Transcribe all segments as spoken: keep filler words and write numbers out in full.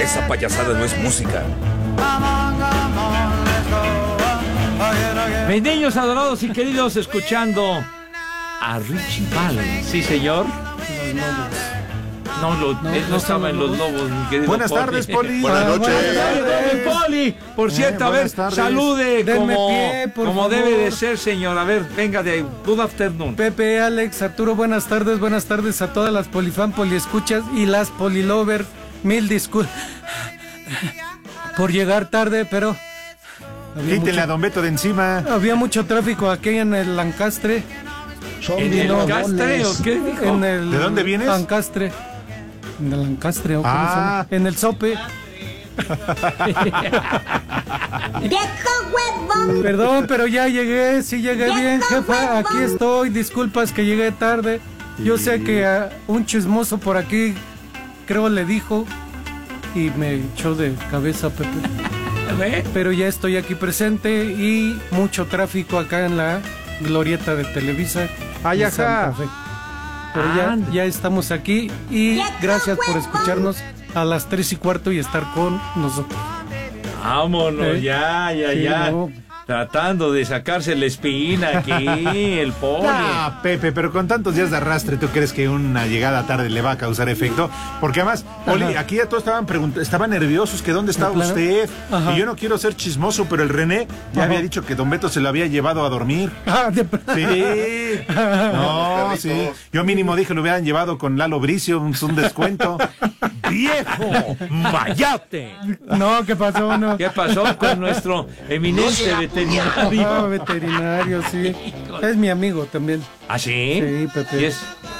Esa payasada no es música. Mis niños adorados y queridos, escuchando a Richie Valens. Sí, señor. No, lo, no, él no, no estaba en los lobos, mi querido Buenas Poli. tardes, Poli. Buenas noches. Buenas tardes, Poli. Por cierto, eh, a ver, tardes. Salude Denme como, pie, por como favor. debe de ser, señor. A ver, venga de ahí. Good afternoon. Pepe, Alex, Arturo, buenas tardes. Buenas tardes a todas las polifan, poliescuchas y las polilover. Mil disculpas por llegar tarde, pero... Quítenle mucho... a Don Beto de encima. Había mucho tráfico aquí en el Lancastre. ¿En el Lancastre o qué dijo? En el ¿De dónde vienes? Lancastre. En el Lancastre, ¿o cómo ah. se llama? En el Sope. Perdón, pero ya llegué, sí llegué bien, jefa. Aquí estoy, disculpas que llegué tarde. Yo sé que uh, un chismoso por aquí, creo le dijo, y me echó de cabeza, Pepe. Pero ya estoy aquí presente y mucho tráfico acá en la glorieta de Televisa. Ay, ajá. Pero ya, ya estamos aquí y gracias por escucharnos a las tres y cuarto y estar con nosotros. Vámonos, ¿Eh? ya, ya, sí, ya. No. Tratando de sacarse la espina aquí, el Poli. No, Pepe, pero con tantos días de arrastre, ¿tú crees que una llegada tarde le va a causar efecto? Porque además, Poli, Ajá. aquí ya todos estaban preguntando, estaban nerviosos que dónde estaba claro. usted. Ajá. Y yo no quiero ser chismoso, pero el René ya Ajá. había dicho que Don Beto se lo había llevado a dormir. Ah, de... Sí. No, sí. Yo mínimo dije lo hubieran llevado con Lalo Bricio, un, un descuento. ¡Viejo! ¡Mayate! No, ¿qué pasó? No. ¿Qué pasó con nuestro eminente veterinario? Ah, veterinario, sí. Es mi amigo también. ¿Ah, sí? Sí, Pepe. ¿Y es?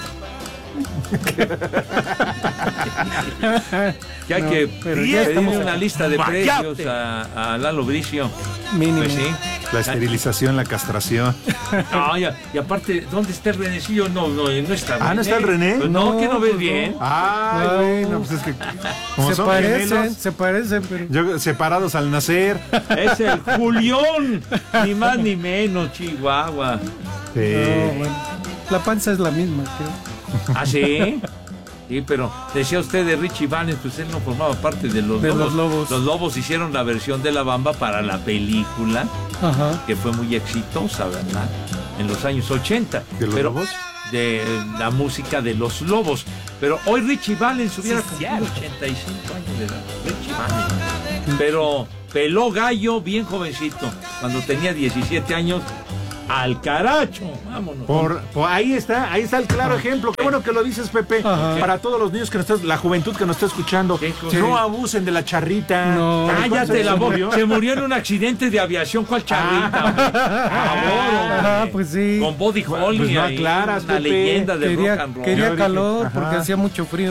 Que hay no, que pedir una lista de Mayate. precios a, a Lalo Bricio. Mínimo. Pues sí. La esterilización, la castración. No, ya, y aparte, ¿dónde está el Renecillo? No, no, no está. Ah, ¿no está el René? Pues no, no, que no ves pues bien. No. Ay, bueno, pues es que como se son parecen, gemelos, se parecen, pero yo, separados al nacer. Es el Julión, ni más ni menos, Chihuahua. Sí. No, bueno. La panza es la misma, creo. ¿Ah, sí? Sí, pero decía usted de Richie Valens, pues él no formaba parte de los de lobos. Los lobos. Los lobos hicieron la versión de La Bamba para la película, Ajá. que fue muy exitosa, ¿verdad? En los años ochenta. ¿De los pero, lobos? De la música de Los Lobos. Pero hoy Richie Valens hubiera sí, cumplido ochenta y cinco años de edad. Richie Valens. Pero peló gallo bien jovencito. Cuando tenía diecisiete años. Al caracho, vámonos. Por, por ahí está, ahí está el claro Ajá. ejemplo. Qué bueno que lo dices, Pepe. Ajá. Para todos los niños que nos está, la juventud que nos está escuchando, sí. no abusen de la charrita. No. Cállate la boca. Se murió en un accidente de aviación. ¿Cuál charrita? Ah, ah, pues sí. Con Buddy Holly. Pues no aclaras, una Pepe. leyenda de quería, rock and roll. Quería calor Ajá. porque hacía mucho frío.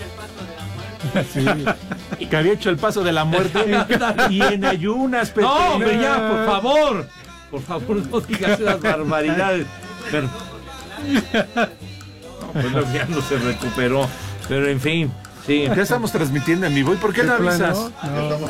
Sí. Que había hecho el paso de la muerte y en ayunas, Pepe. No, hombre, ya, por favor. Por favor, no digas esas barbaridades. Pero... No, pues no, ya no se recuperó. Pero en fin, sí. Ya estamos transmitiendo en vivo. ¿Y por qué no avisas? No. No. Estamos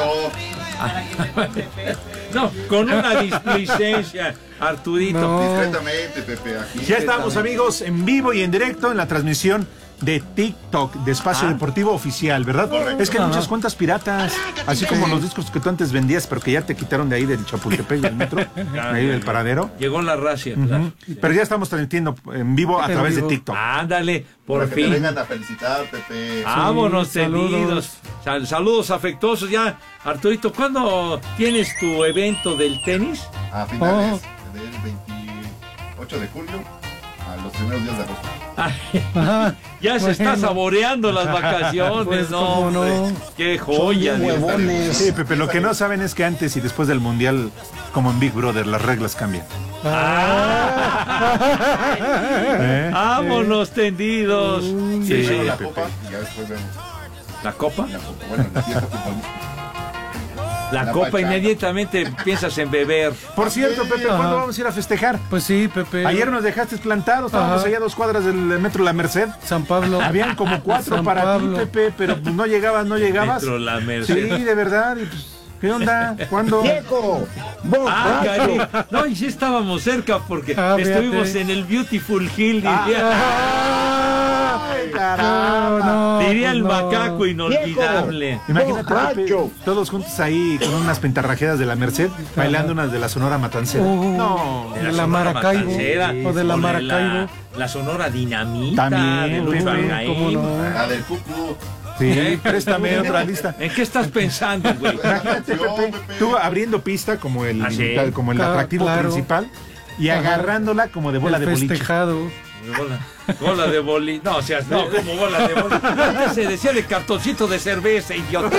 en TikTok. No, con una displicencia, Arturito. No. Discretamente, Pepe. Aquí ya estamos, amigos, en vivo y en directo en la transmisión de TikTok, de Espacio ah. Deportivo Oficial, ¿verdad? Correcto. Es que hay muchas cuentas piratas, así como los discos que tú antes vendías, pero que ya te quitaron de ahí del Chapultepec, del metro, ahí del paradero. Llegó la racia. Uh-huh. Pero ya estamos transmitiendo en vivo a en través vivo. de TikTok. Ándale, por Para fin. Que te vengan a felicitar, Pepe. Vámonos, sí, tendidos. Saludos. saludos afectuosos. Ya, Arturito, ¿cuándo tienes tu evento del tenis? A finales oh. del veintiocho de julio. A los primeros días de agosto. Ay, ya se bueno. está saboreando las vacaciones, pues, no, no. Qué joya, Dios. Sí, Pepe, lo que no saben es que antes y después del mundial, como en Big Brother, las reglas cambian. Ah. ¿Eh? Vámonos, tendidos. Uh, sí, sí, la Pepe. Copa y ya después vemos. ¿La copa? La copa, bueno, la fiesta La, la copa bachata. Inmediatamente piensas en beber. Por cierto, Pepe, ¿cuándo Ajá. vamos a ir a festejar? Pues sí, Pepe. Ayer nos dejaste plantados, estábamos Ajá. allá a dos cuadras del metro La Merced. San Pablo. Habían como cuatro San para Pablo. ti, Pepe, pero pues no llegabas, no llegabas. Metro La Merced. Sí, de verdad. Y pues, ¿qué onda? ¿Cuándo? ¡Viejo! Ah, cariño. No, y sí estábamos cerca porque ah, estuvimos fíjate. en el Beautiful Hill. Ah, Caramba. No, no, Diría pues el no. macaco inolvidable. Imagínate, Pepe, Borracho. todos juntos ahí con unas pintarrajeadas de la Merced, bailando unas de la Sonora Matancera. Uh, no, de la Sonora Maracaibo. Matancera, O de la o Maracaibo. La, la Sonora Dinamita. También, de Luis Pepe, Bargaín. ¿cómo no? La del cucu. sí, préstame otra lista. ¿En qué estás pensando, güey? Imagínate, Pepe, tú abriendo pista como el, Ah, sí. como el Claro, atractivo claro. principal y Ajá. agarrándola como de bola El de boliche. festejado. Bola, bola de boli. No, o sea, no, como bola de boli. Antes se decía de cartoncito de cerveza, idiota.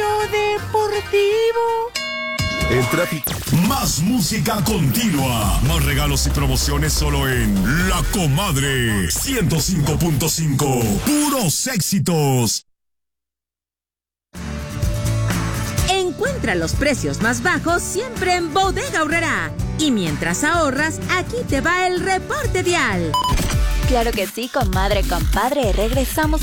El tráfico. Más música continua. Más regalos y promociones solo en La Comadre ciento cinco punto cinco. Puros éxitos. Encuentra los precios más bajos siempre en Bodega Aurrerá. Y mientras ahorras, aquí te va el reporte vial. Claro que sí, comadre, compadre. Regresamos